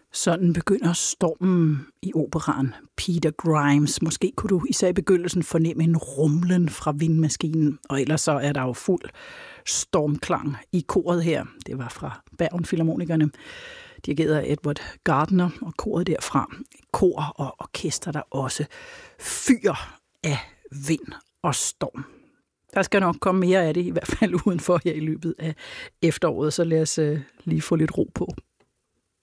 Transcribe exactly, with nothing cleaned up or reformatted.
Sådan begynder stormen i operaen Peter Grimes. Måske kunne du især i begyndelsen fornemme en rumlen fra vindmaskinen, og ellers så er der jo fuld stormklang i koret her. Det var fra Bergen Filharmonikerne, dirigeret af Edward Gardner, og koret derfra. Kor og orkester, der også fyr af vind og storm. Der skal nok komme mere af det, i hvert fald udenfor her i løbet af efteråret, så lad os uh, lige få lidt ro på.